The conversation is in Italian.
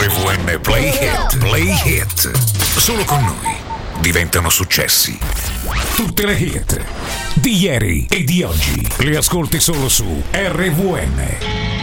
RVN Play Hit. Play Hit. Solo con noi diventano successi. Tutte le hit di ieri e di oggi le ascolti solo su RVN.